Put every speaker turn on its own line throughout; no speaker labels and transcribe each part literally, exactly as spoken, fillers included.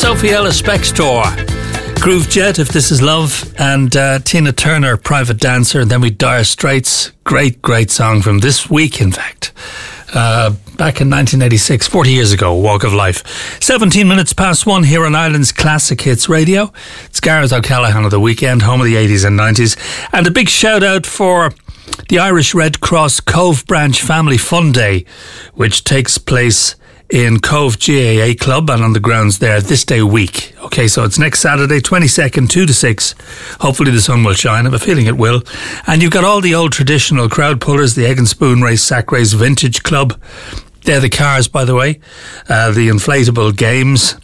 Sophie Ellis Spector, Groove Jet, If This Is Love, and uh, Tina Turner, Private Dancer, and then we Dire Straits. Great, great song from this week, in fact. Uh, back in nineteen eighty-six, forty years ago, Walk of Life. seventeen minutes past one here on Ireland's Classic Hits Radio. It's Gareth O'Callaghan of the Weekend, home of the eighties and nineties. And a big shout out for the Irish Red Cross Cove Branch Family Fun Day, which takes place in Cove G A A Club and on the grounds there this day week. Okay, so it's next Saturday, twenty-second, two to six. Hopefully the sun will shine. I have a feeling it will. And you've got all the old traditional crowd pullers, the Egg and Spoon Race, Sack Race Vintage Club. They're the cars, by the way. Uh, the inflatable games.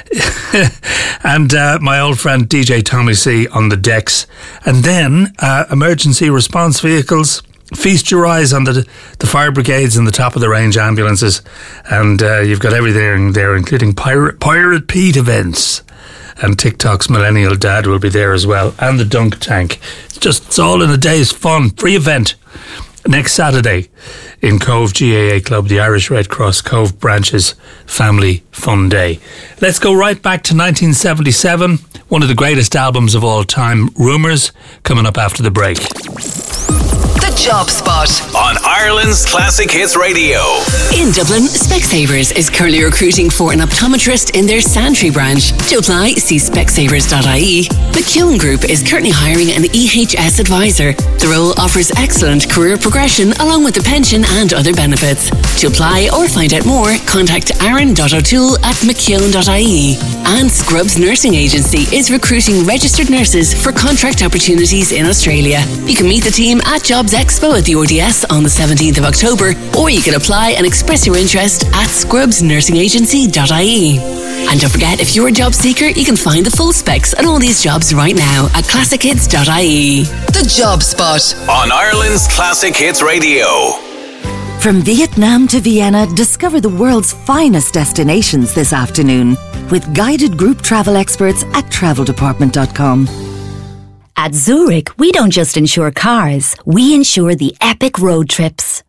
and uh, my old friend D J Tommy C on the decks. And then uh, emergency response vehicles. Feast your eyes on the the fire brigades and the top of the range ambulances, and uh, you've got everything there, including Pirate Pirate Pete events, and TikTok's Millennial Dad will be there as well, and the Dunk Tank. It's just it's all in a day's fun, free event next Saturday in Cove G A A Club, the Irish Red Cross Cove Branches Family Fun Day. Let's go right back to nineteen seventy-seven, one of the greatest albums of all time, Rumours, coming up after the break.
Job Spot
on Ireland's Classic Hits Radio.
In Dublin, Specsavers is currently recruiting for an optometrist in their Santry branch. To apply, see specsavers dot I E. McEwen Group is currently hiring an E H S advisor. The role offers excellent career progression along with a pension and other benefits. To apply or find out more, contact aaron dot o'toole at mcewen dot I E. And Scrubs Nursing Agency is recruiting registered nurses for contract opportunities in Australia. You can meet the team at Jobs Expo at the R D S on the seventeenth of October, or you can apply and express your interest at scrubs nursing agency dot I E. And don't forget, if you're a job seeker, you can find the full specs on all these jobs right now at classic hits dot I E.
The Job Spot on Ireland's Classic Hits Radio.
From Vietnam to Vienna, discover the world's finest destinations this afternoon with guided group travel experts at travel department dot com.
At Zurich, we don't just insure cars, we insure the epic road trips.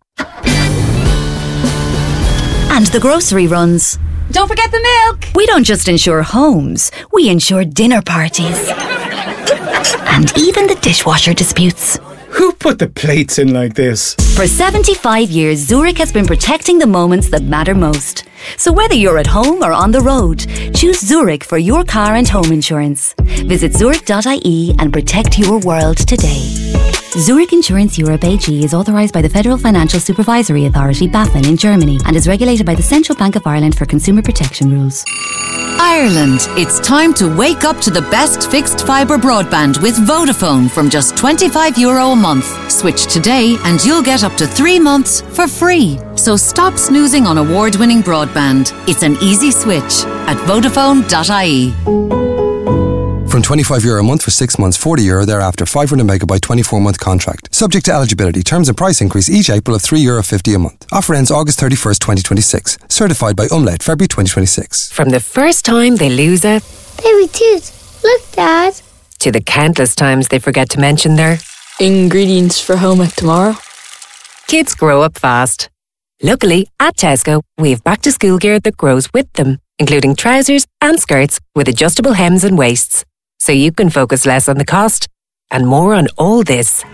And the grocery runs.
Don't forget the milk!
We don't just insure homes, we insure dinner parties. And even the dishwasher disputes.
Who put the plates in like this?
For seventy-five years, Zurich has been protecting the moments that matter most. So whether you're at home or on the road, choose Zurich for your car and home insurance. Visit zurich dot I E and protect your world today. Zurich Insurance Europe A G is authorised by the Federal Financial Supervisory Authority, BaFin, in Germany, and is regulated by the Central Bank of Ireland for consumer protection rules.
Ireland, it's time to wake up to the best fixed fibre broadband with Vodafone from just twenty-five euro a month. Switch today and you'll get up to three months for free. So stop snoozing on award-winning broadband. It's an easy switch at vodafone dot I E.
From twenty-five euro a month for six months, forty euro thereafter, five hundred megabyte, twenty-four month contract. Subject to eligibility. Terms and price increase each April of three euro fifty a month. Offer ends August thirty-first, twenty twenty-six. Certified by Umlaut, February twenty twenty-six.
From the first time they lose a
baby tooth. Look, Dad.
To the countless times they forget to mention their
ingredients for home ec tomorrow.
Kids grow up fast. Luckily, at Tesco, we have back to school gear that grows with them, including trousers and skirts with adjustable hems and waists. So you can focus less on the cost and more on all this.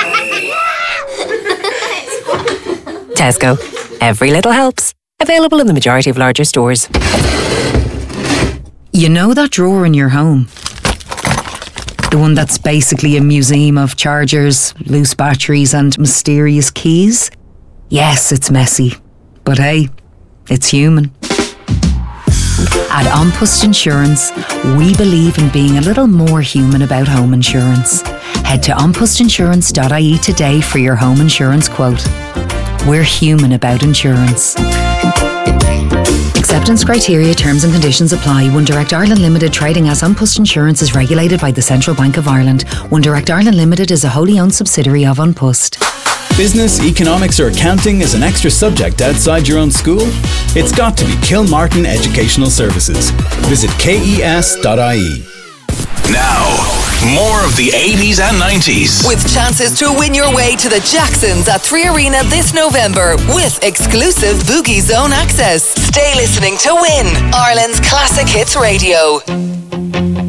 Tesco. Every little helps. Available in the majority of larger stores.
You know that drawer in your home? The one that's basically a museum of chargers, loose batteries and mysterious keys? Yes, it's messy. But hey, it's human. At An Post Insurance, we believe in being a little more human about home insurance. Head to an post insurance dot I E today for your home insurance quote. We're human about insurance. Acceptance criteria, terms and conditions apply. One Direct Ireland Limited, trading as An Post Insurance, is regulated by the Central Bank of Ireland. One Direct Ireland Limited is a wholly owned subsidiary of An Post.
Business, economics or accounting is an extra subject outside your own school? It's got to be Kilmartin Educational Services. Visit K E S dot I E.
Now, more of the eighties and nineties.
With chances to win your way to the Jacksons at Three Arena this November with exclusive Boogie Zone access. Stay listening to win Ireland's Classic Classic Hits Radio.